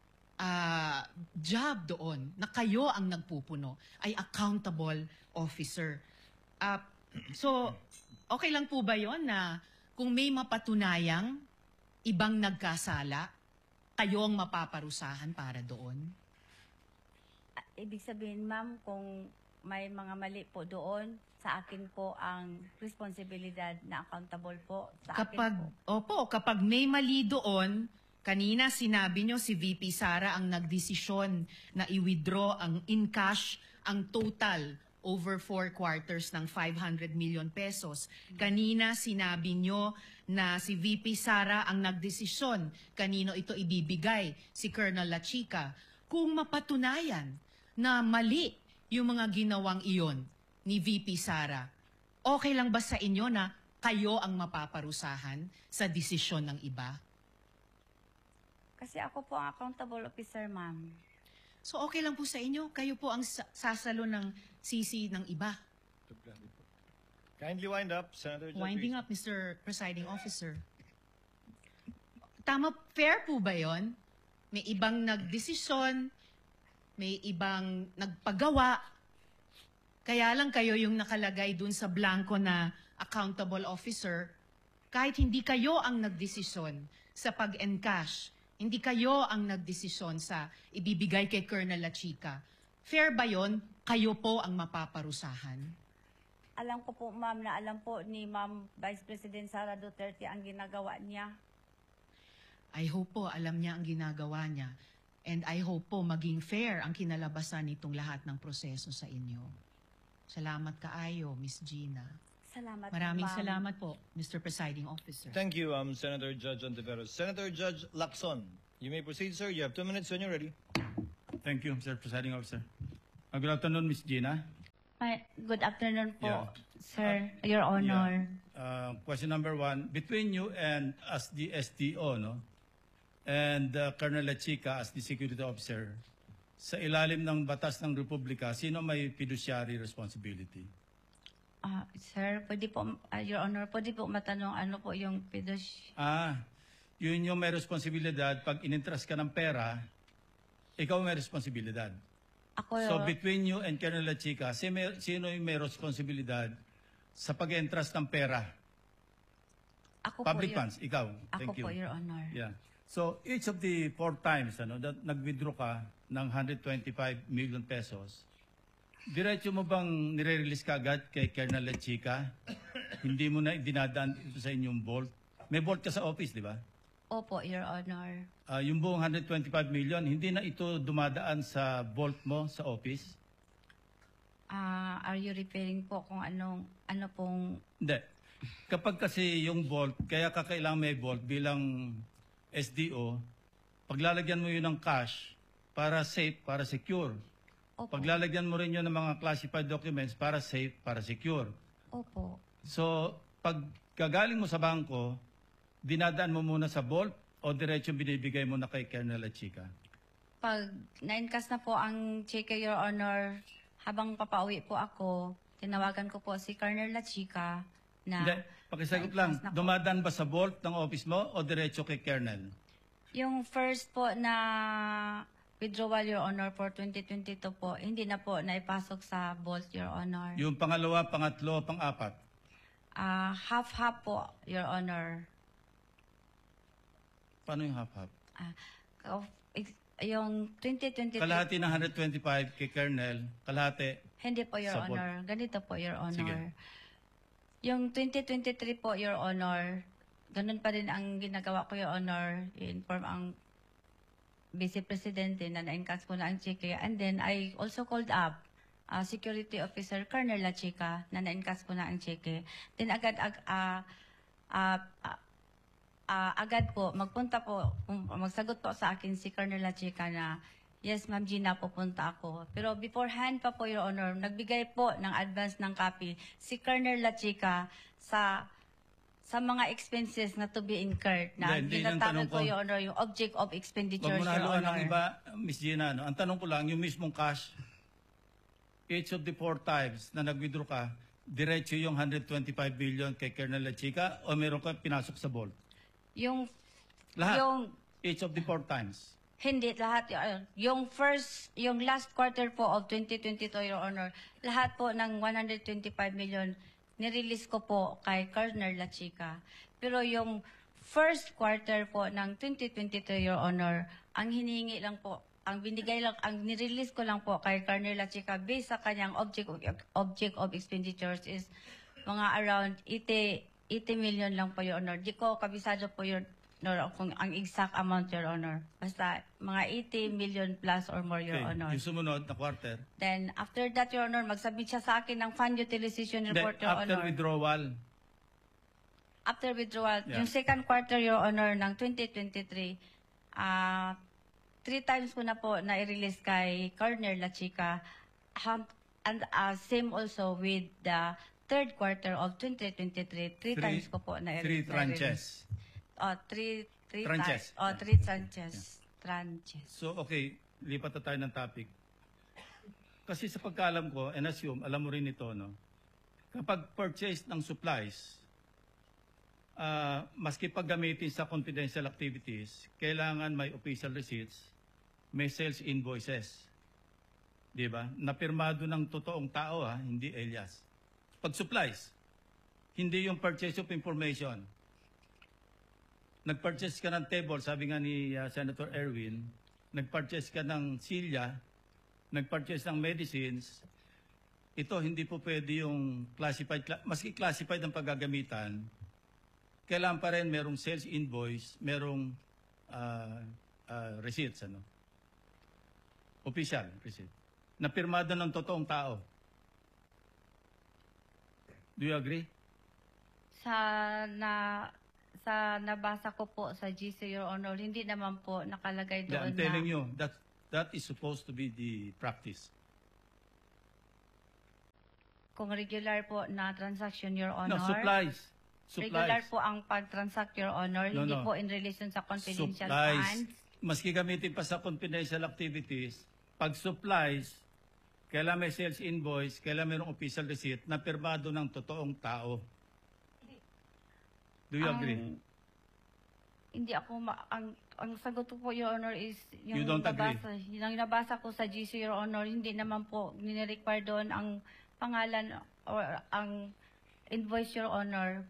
job doon na kayo ang nagpupuno ay accountable officer. So, okay lang po ba yon na kung may mapatunayang ibang nagkasala, kayo ang mapaparusahan para doon? Ibig sabihin, ma'am, kung may mga mali po doon, sa akin po ang responsibilidad na accountable po. Sa akin po. Kapag may mali doon, kanina sinabi nyo si VP Sara ang nagdesisyon na i-withdraw ang in cash ang total over 4 quarters ng 500 million pesos. Kanina sinabi nyo na si VP Sara ang nagdesisyon kanino ito ibibigay, si Colonel La Chica. Kung mapatunayan na mali yung mga ginawang iyon ni VP Sara, okay lang ba sa inyo na kayo ang mapaparusahan sa desisyon ng iba? Kasi ako po ang accountable officer, ma'am. So okay lang po sa inyo, kayo po ang sasalo ng sisi ng iba. Kindly wind up, Senator Judge. Winding up, Mr. Presiding Officer. Tama, fair po ba yon? May ibang nagdesisyon, may ibang nagpagawa, kaya lang kayo yung nakalagay dun sa blanco na accountable officer, kahit hindi kayo ang nagdesisyon sa pag-encash, hindi kayo ang nagdesisyon sa ibibigay kay Colonel La Chica. Fair ba yon? Kayo po ang mapaparusahan? Alam ko po, ma'am, na alam po ni Ma'am Vice President Sara Duterte ang ginagawa niya. I hope po alam niya ang ginagawa niya. And I hope po maging fair ang kinalabasan nitong lahat ng proseso sa inyo. Salamat kaayo, Miss Gina. Salamat, Maraming ma'am. salamat po, Mr. Presiding Officer. Thank you, Senator Judge Ontiveros. Senator Judge Lacson. You may proceed, sir. You have 2 minutes when you're ready. Thank you, Mr. Presiding Officer. Good afternoon, Ms. Gina. Good afternoon po, Yeah. sir, Your Honor. Question number 1, between you and as the SDO, no, and Colonel Lachica as the security officer, sa ilalim ng batas ng Republika, sino may fiduciary responsibility? Sir, pwede po, Your Honor, pwede po matanong ano po yung Yun yung may responsibilidad. Pag inintras ka ng pera, ikaw may responsibilidad. Ako, So between you and Colonel Lachica, sino yung may responsibilidad sa pag-entras ng pera? ako Public po, funds, ikaw. Ako Thank you. po, Your Honor. Yeah. So each of the 4 times that nag-withdraw ka ng 125 million pesos, diretso mo bang nire-release ka agad kay Colonel Lachica? Hindi mo na dinadaan ito sa inyong vault? May vault ka sa office, di ba? Opo, Your Honor. Yung buong 125 million, hindi na ito dumadaan sa vault mo sa office? Are you referring po kung ano pong... Hindi. Kapag kasi yung vault, kaya kakailangan may vault bilang SDO, paglalagyan mo yun ng cash para safe, para secure. Opo. Paglalagyan mo rin yun ng mga classified documents para safe, para secure. Opo. So, pag gagaling mo sa bangko, dinadaan mo muna sa vault o diretso binibigay mo na kay Colonel Lachica? Pag na-encash na po ang cheque, Your Honor, habang papauwi po ako, tinawagan ko po si Colonel Lachica na... Hindi, pakisagot lang. na-encash na po. Dumadaan ba sa vault ng office mo o diretso kay Colonel? Yung first po na withdrawal, Your Honor, for 2022 po, hindi na po naipasok sa vault, Your Honor. Yung pangalawa, pangatlo, pang-apat? Half-half po, Your Honor. Paano yung half-half? Yung 2023... Kalahati ng 125 kay Colonel, kalahati. Hindi po, Your Sa vault. Honor. Ganito po, Your Honor. Sige. Yung 2023 po, Your Honor, ganun pa rin ang ginagawa ko, Your Honor. I-inform ang Vice Presidente na na-encash ko na ang cheque. And then, I also called up Security Officer Colonel Lachica na na-encash ko na ang cheque. Then, agad po, magsagot po sa akin si Colonel Lachica na, yes, Ma'am Gina, pupunta ako. Pero beforehand pa po, Your Honor, nagbigay po ng advance ng copy si Colonel Lachica sa mga expenses na to be incurred na Hindi, yung ginatagan tanong ko, ko. Your Honor, yung object of expenditures, Huwag mo na Your haluan ng Honor. iba, Miss Gina. No? Ang tanong ko lang, yung mismong cash, each of the 4 times na nag-withdraw ka, diretso yung 125 billion kay Colonel Lachica o meron ka pinasok sa vault? Yung Lahat? Yung, Each of the 4 times? hindi, lahat. Yung last quarter po of 2022, Your Honor, lahat po ng 125 million, nirelease ko po kay Colonel Lachica. Pero yung first quarter po ng 2022, Your Honor, ang hinihingi lang po, ang nirelease ko lang po kay Colonel Lachica based sa kanyang object of expenditures is mga around 80 million lang po, Your Honor. Di ko kabisado po, Your Honor, kung ang exact amount, Your Honor. Basta mga 80 million plus or more, Your Honor. Yung sumunod na quarter? Then, after that, Your Honor, magsubmit siya sa akin ng fund utilization report, Your After Honor. withdrawal? After withdrawal. Yeah. Yung second quarter, Your Honor, ng 2023, 3 times ko na po na-release kay Colonel Lachica. And same also with the third quarter of 2023. 3 times ko po na-release. 3 tranches? Three Tranches. times. 3 tranches. Tranches. So, okay, lipat na tayo ng topic. Kasi sa pagkaalam ko, and assume, alam mo rin ito, no? Kapag purchase ng supplies, maski paggamitin sa confidential activities, kailangan may official receipts, may sales invoices. Di ba? Napirmado ng totoong tao, hindi alias. Pag supplies, hindi yung purchase of information. Nag-purchase ka ng table, sabi nga ni Senator Erwin, nag-purchase ka ng silya, nag-purchase ng medicines, ito hindi po pwede yung classified, maski classified ang paggagamitan, kailangan pa rin merong sales invoice, merong receipts, official receipt, na pirmado ng totoong tao. Do you agree? sa nabasa ko po sa GC, Your Honor, hindi naman po nakalagay Yeah, doon I'm telling na you, that is supposed to be the practice. kung regular po na transaction, Your No, Honor. supplies. Regular po ang pag-transact, Your Honor, No, hindi no. po in relation sa confidential Supplies. funds. Maski gamitin pa sa confidential activities, pag supplies, kailan may sales invoice, kailan mayroong official receipt na pirmado ng totoong tao. Do you agree? Hindi ako ang sagot ko po, Your Honor, is You don't agree? yung nabasa ko sa GC, Your Honor, hindi naman po nire-require doon ang pangalan or ang invoice, Your Honor,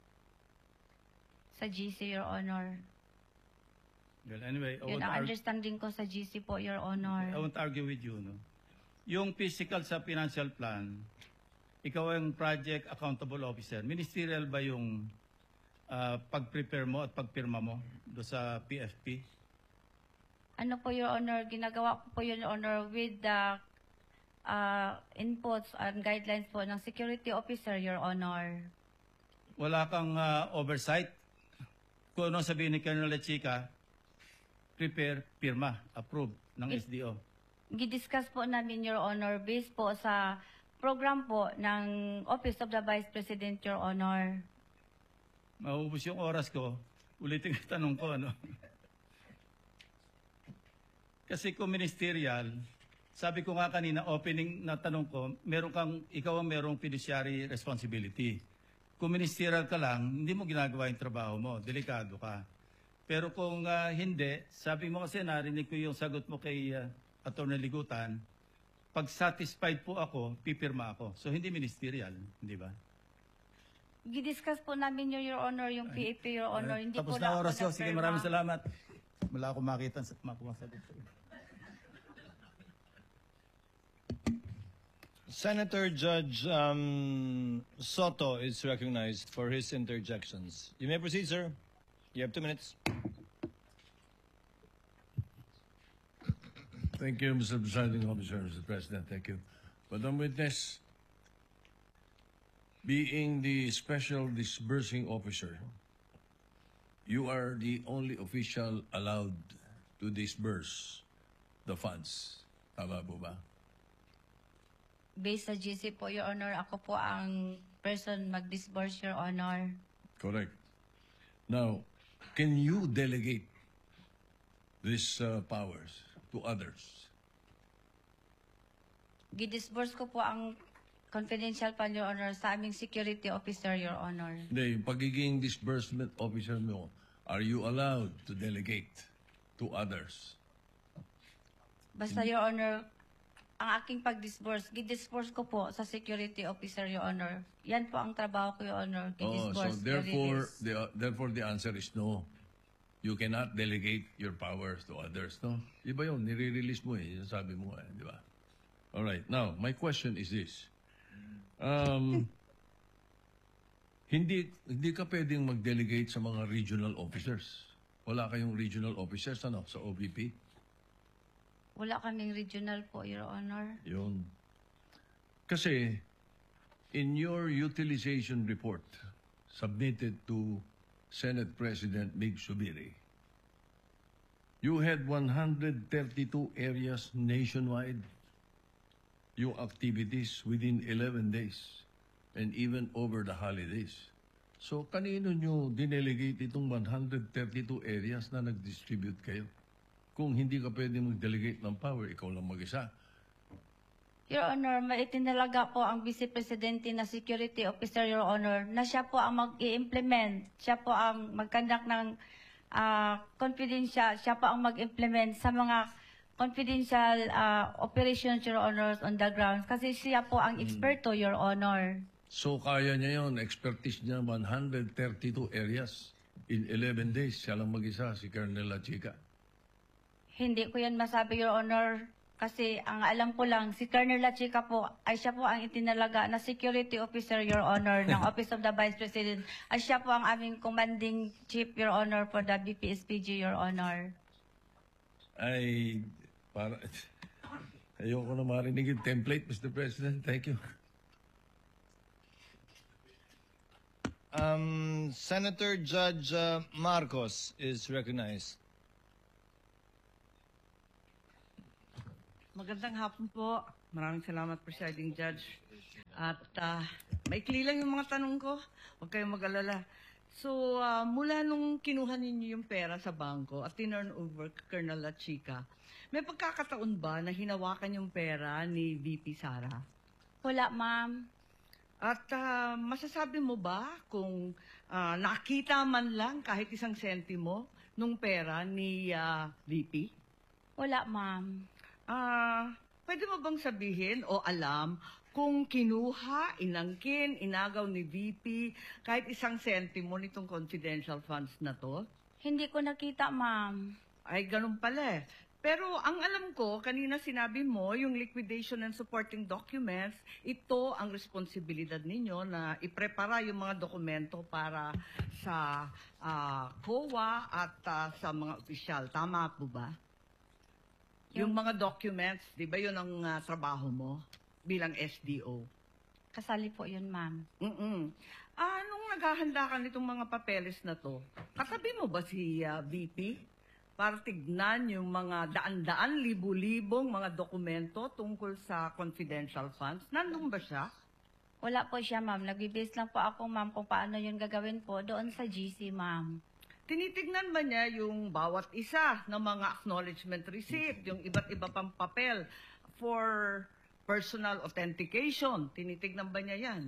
sa GC, Your Honor. Well, anyway, Yun ang understanding ko sa GC po, Your Honor. I won't argue with you. No? Yung physical sa financial plan, ikaw ang project accountable officer. Ministerial ba yung pag-prepare mo at pagpirma mo do sa PFP? Ano po, Your Honor, ginagawa ko po, Your Honor, with the inputs and guidelines po ng security officer, Your Honor. Wala kang oversight? Kung ano sabihin ni Colonel Lechica, prepare, pirma, approve ng SDO. Gidiscuss po namin, Your Honor, based po sa program po ng Office of the Vice President, Your Honor. Maubos yung oras ko, ulitin yung tanong ko, ano? Kasi kung ministerial, sabi ko nga kanina, opening na tanong ko, ikaw ang merong fiduciary responsibility. Kung ministerial ka lang, hindi mo ginagawa yung trabaho mo, delikado ka. Pero kung hindi, sabi mo kasi narinig ko yung sagot mo kay Atty. Ligutan, pag satisfied po ako, pipirma ako. So hindi ministerial, hindi ba? Gidiscuss po namin, Your Honor, yung PAP, Your Honor. Hindi Tapos po na ako oras ko. Sige, maraming nagpirma. salamat. Wala akong makita sa makumasagot. Senator Judge Soto is recognized for his interjections. You may proceed, sir. You have 2 minutes. Thank you, Mr. Presiding Officer, Mr. President. Thank you. Madam Witness, being the Special Disbursing Officer, you are the only official allowed to disburse the funds. Tama po ba? Based sa GC po, Your Honor, ako po ang person mag-disburse, Your Honor. Correct. Now, can you delegate these powers to others? Gidisburse ko po ang confidential fund, Your Honor, sa aming security officer, Your Honor. Hindi, yung pagiging disbursement officer mo, are you allowed to delegate to others? Basta, Your Honor, ang aking pag-disburse, gidisburse ko po sa security officer, Your Honor. Yan po ang trabaho ko, Your Honor. Oh, Gidisburse. so therefore the answer is no. You cannot delegate your powers to others, no? Iba yun, nire-release mo eh, yung sabi mo eh, di ba? All right, now, my question is this. Hindi ka pwedeng mag-delegate sa mga regional officers. Wala kayong regional officers, ano, sa OVP? Wala kaming regional po, Your Honor. Yun. Kasi, in your utilization report submitted to Senate President Mig Subiri, you had 132 areas nationwide, yung activities within 11 days and even over the holidays. So, kanino nyo dinelegate itong 132 areas na nag-distribute kayo? Kung hindi ka pwede mag-delegate ng power, ikaw lang mag-isa. Your Honor, maitinalaga po ang Vice Presidente na Security Officer, Your Honor, na siya po ang mag-i-implement, siya po ang mag-conduct ng confidential, siya po ang mag-implement sa mga confidential operations, Your Honor, on the ground. Kasi siya po ang eksperto, Your Honor. So, kaya niya yun, expertise niya, 132 areas in 11 days. Siya lang mag-isa, si Colonel Lachica. Hindi ko yan masabi, Your Honor, kasi ang alam ko lang, si Colonel Lachica po, ay siya po ang itinalaga na security officer, Your Honor, ng Office of the Vice President. Ay siya po ang aming commanding chief, Your Honor, for the BPSPG, Your Honor. Ayoko na marinig yung template, Mr. President. Thank you. Senator Judge Marcos is recognized. Magandang hapon po. Maraming salamat, Presiding Judge. At maikli lang yung mga tanong ko. Huwag kayong mag-alala. So, mula nung kinuha ninyo yung pera sa bangko at tinurn over kay Colonel La Chica, may pagkakataon ba na hinawakan yung pera ni VP Sara? Wala, ma'am. At masasabi mo ba kung nakita man lang kahit isang sentimo nung pera ni VP? Wala, ma'am. Pwede mo bang sabihin o alam kung kinuha, inangkin, inagaw ni VP kahit isang sentimo nitong confidential funds na to? Hindi ko nakita, ma'am. Ay, ganun pala eh. Pero ang alam ko, kanina sinabi mo, yung liquidation and supporting documents, ito ang responsibilidad ninyo na iprepara yung mga dokumento para sa COA at sa mga opisyal. Tama po ba? Yung mga documents, di ba yun ang trabaho mo bilang SDO? Kasali po yun, ma'am. Nung naghahanda ka nitong mga papeles na to, katabi mo ba si VP? Para tignan yung mga daan-daan, libu-libong mga dokumento tungkol sa confidential funds. Nandun ba siya? Wala po siya, ma'am. Nag-base lang po ako, ma'am, kung paano yun gagawin po doon sa GC, ma'am. Tinitignan ba niya yung bawat isa ng mga acknowledgement receipt, yung iba't iba pang papel for personal authentication? Tinitignan ba niya yan?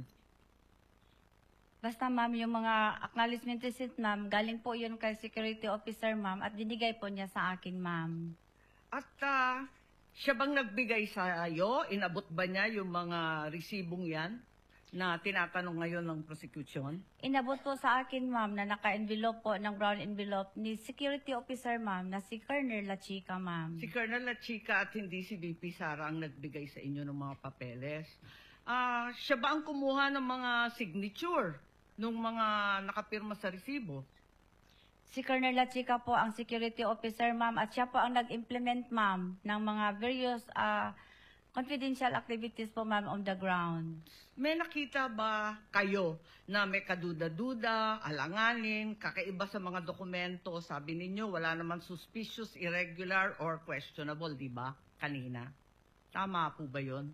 Basta, ma'am, yung mga acknowledgement receipt, ma'am, galing po yun kay security officer, ma'am, at binigay po niya sa akin, ma'am. At siya bang nagbigay sa iyo? Inabot ba niya yung mga resibong yan na tinatanong ngayon ng prosecution? Inabot po sa akin, ma'am, na naka-envelope po ng brown envelope ni security officer, ma'am, na si Colonel La Chica, ma'am. Si Colonel La Chica at hindi si VP Sara ang nagbigay sa inyo ng mga papeles. Siya ba ang kumuha ng mga signature nung mga nakapirma sa resibo? Si Colonel La Chica po ang security officer, ma'am, at siya po ang nag-implement, ma'am, ng mga various confidential activities po, ma'am, on the ground. May nakita ba kayo na may kaduda-duda, alanganin, kakaiba sa mga dokumento? Sabi ninyo, wala naman suspicious, irregular, or questionable, di ba? Kanina. Tama po ba yun?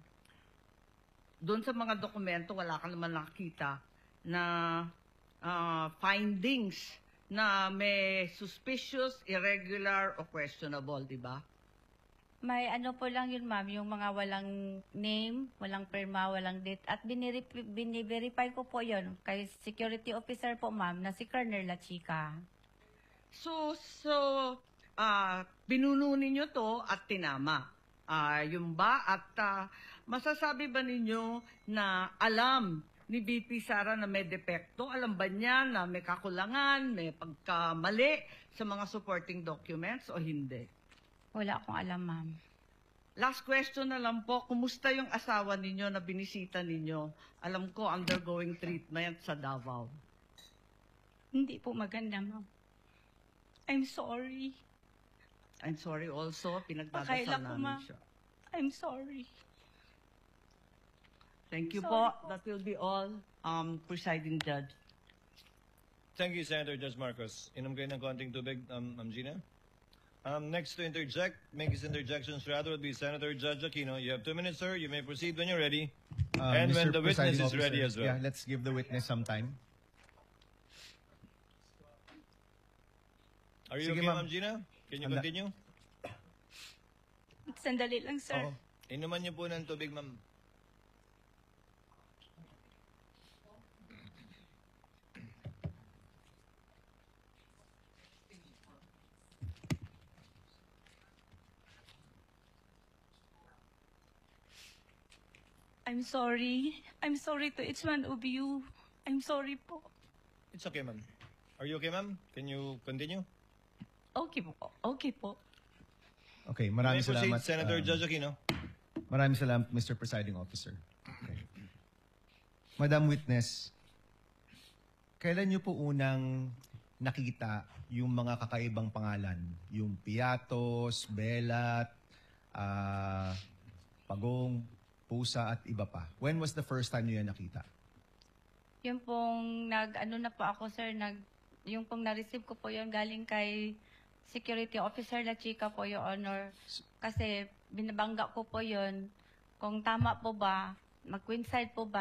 Doon sa mga dokumento, wala ka naman nakita na findings na may suspicious, irregular, o questionable, di ba? May ano po lang yun, ma'am, yung mga walang name, walang perma, walang date, at biniverify ko po yun kay security officer po, ma'am, na si Colonel La Chica. So, binuno ninyo to at tinama. Yung ba? At masasabi ba ninyo na alam ni VP Sara na may depekto? Alam ba niya na may kakulangan, may pagkamali sa mga supporting documents o hindi? Wala akong alam, ma'am. Last question na lang po, kumusta yung asawa ninyo na binisita ninyo? Alam ko, undergoing treatment sa Davao. Hindi po maganda, ma'am. I'm sorry. I'm sorry also, pinagdadasal Pakaila ko, namin ma'am. siya. I'm sorry. Thank you Sorry po. That will be all, Presiding Judge. Thank you, Senator Judge Marcos. Inom kayo ng konting tubig, Ma'am Gina. Next to interject, make his interjections rather, would be Senator Judge Aquino. You have 2 minutes, sir. You may proceed when you're ready. And when the witness is ready as well. Yeah, let's give the witness some time. Are you Sige, okay, ma'am. Ma'am Gina? Can you Handa. continue? Sandali lang, sir. Oo. Inuman niyo po ng tubig, ma'am. I'm sorry. I'm sorry to each one of you. I'm sorry po. It's okay, ma'am. Are you okay, ma'am? Can you continue? Okay po. Okay po. Okay, You maraming may proceed, salamat. Senator Judge Aquino. Maraming salamat, Mr. Presiding Officer. Okay. Madam Witness, kailan niyo po unang nakita yung mga kakaibang pangalan? Yung Piatos, Belat, Pagong, Pusa at iba pa. When was the first time niyo yan nakita? Yung pong ano na po ako, sir, yung pong na-receive ko po yun galing kay Security Officer La Chica po, Your Honor. Kasi binabangga ko po yun. Kung tama po ba, mag-coincide po ba